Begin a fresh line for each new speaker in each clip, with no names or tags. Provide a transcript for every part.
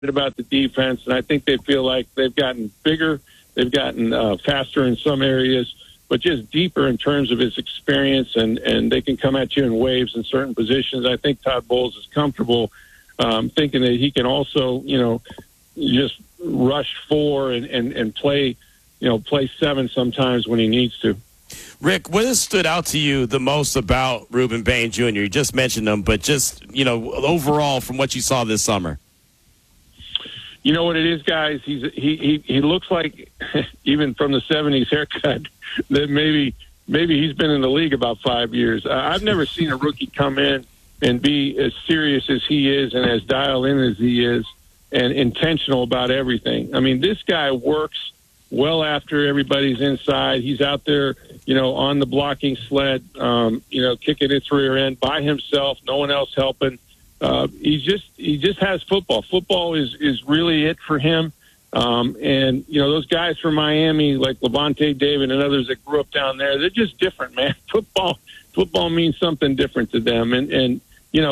about the defense, and I think they feel like they've gotten bigger, they've gotten faster in some areas, but just deeper in terms of his experience, and they can come at you in waves in certain positions. I think Todd Bowles is comfortable thinking that he can also, just rush 4 and play, play 7 sometimes when he needs to.
Rick, what has stood out to you the most about Rueben Bain Jr.? You just mentioned him, but just, overall from what you saw this summer.
You know what it is, guys? He looks like, even from the 70s haircut, that maybe he's been in the league about 5 years. I've never seen a rookie come in and be as serious as he is and as dialed in as he is and intentional about everything. I mean, this guy works well after everybody's inside. He's out there, on the blocking sled, kicking its rear end by himself, no one else helping. He just has football. Football is really it for him. And those guys from Miami, like Levante David and others that grew up down there, they're just different, man. Football means something different to them. And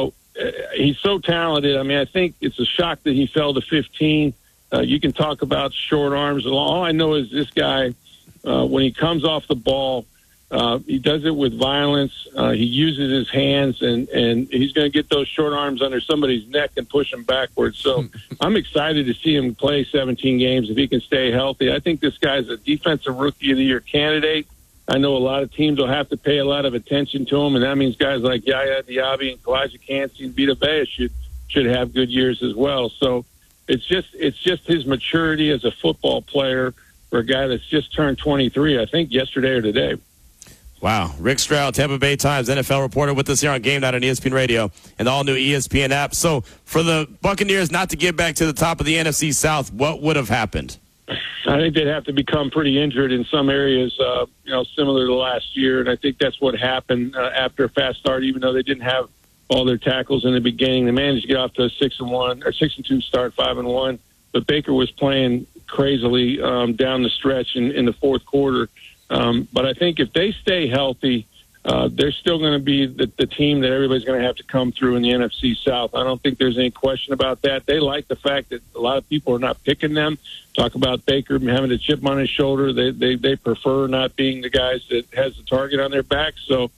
he's so talented. I mean, I think it's a shock that he fell to 15. You can talk about short arms. All I know is this guy, when he comes off the ball, he does it with violence. He uses his hands, and he's going to get those short arms under somebody's neck and push them backwards. So I'm excited to see him play 17 games if he can stay healthy. I think this guy's a defensive rookie of the year candidate. I know a lot of teams will have to pay a lot of attention to him, and that means guys like Yaya Diaby and Kalijah Kancey and Vita Vea should have good years as well. So it's just his maturity as a football player for a guy that's just turned 23, I think yesterday or today.
Wow. Rick Stroud, Tampa Bay Times NFL reporter with us here on Game Night on ESPN Radio and the all-new ESPN app. So for the Buccaneers not to get back to the top of the NFC South, what would have happened?
I think they'd have to become pretty injured in some areas, similar to last year. And I think that's what happened after a fast start, even though they didn't have all their tackles in the beginning. They managed to get off to a 6-1 or 6-2 start, 5-1. But Baker was playing crazily down the stretch in the fourth quarter. But I think if they stay healthy, they're still going to be the team that everybody's going to have to come through in the NFC South. I don't think there's any question about that. They like the fact that a lot of people are not picking them. Talk about Baker having a chip on his shoulder. They prefer not being the guys that has the target on their back. So,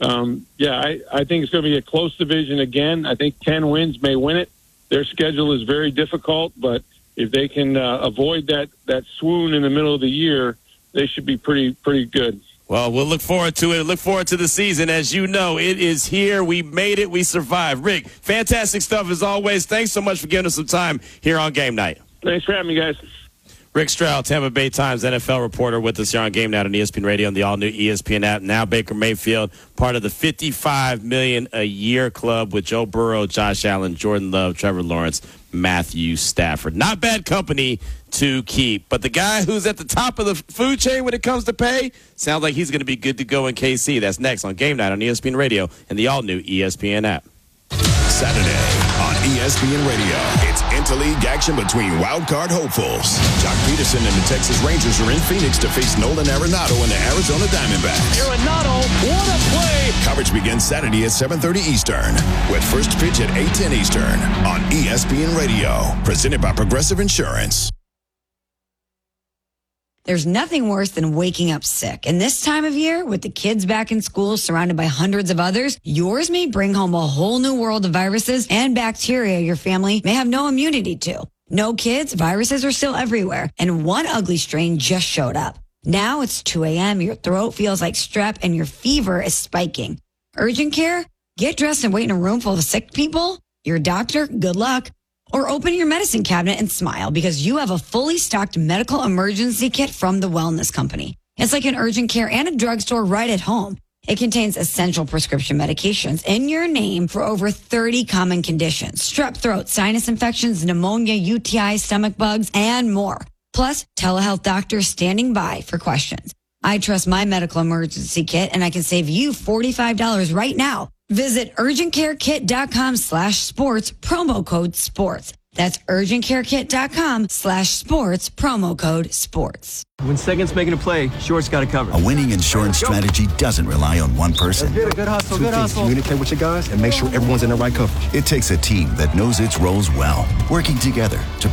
I think it's going to be a close division again. I think 10 wins may win it. Their schedule is very difficult, but if they can avoid that swoon in the middle of the year, they should be pretty good.
Well, we'll look forward to it. Look forward to the season. As you know, it is here. We made it. We survived. Rick, fantastic stuff as always. Thanks so much for giving us some time here on Game Night.
Thanks for having me, guys.
Rick Stroud, Tampa Bay Times NFL reporter with us here on Game Night on ESPN Radio and the all-new ESPN app. Now Baker Mayfield, part of the $55 million a year club with Joe Burrow, Josh Allen, Jordan Love, Trevor Lawrence, Matthew Stafford. Not bad company to keep. But the guy who's at the top of the food chain when it comes to pay sounds like he's going to be good to go in KC. That's next on Game Night on ESPN Radio and the all-new ESPN app.
Saturday on ESPN Radio, it's interleague action between wildcard hopefuls. Jock Peterson and the Texas Rangers are in Phoenix to face Nolan Arenado and the Arizona Diamondbacks.
Arenado, what a play!
Coverage begins Saturday at 7:30 Eastern, with first pitch at 8:10 Eastern on ESPN Radio, presented by Progressive Insurance.
There's nothing worse than waking up sick. And this time of year, with the kids back in school surrounded by hundreds of others, yours may bring home a whole new world of viruses and bacteria your family may have no immunity to. No kids, viruses are still everywhere. And one ugly strain just showed up. Now it's 2 a.m., your throat feels like strep, and your fever is spiking. Urgent care? Get dressed and wait in a room full of sick people? Your doctor? Good luck. Or open your medicine cabinet and smile because you have a fully stocked medical emergency kit from the Wellness Company. It's like an urgent care and a drugstore right at home. It contains essential prescription medications in your name for over 30 common conditions: strep throat, sinus infections, pneumonia, UTI, stomach bugs, and more. Plus, telehealth doctors standing by for questions. I trust my medical emergency kit, and I can save you $45 right now. Visit urgentcarekit.com/sports, promo code sports. That's urgentcarekit.com/sports, promo code sports.
When Second's making a play, Short's got it covered.
A winning insurance strategy doesn't rely on one person.
Good hustle, good hustle.
Communicate with your guys and make sure everyone's in the right coverage.
It takes a team that knows its roles well, working together to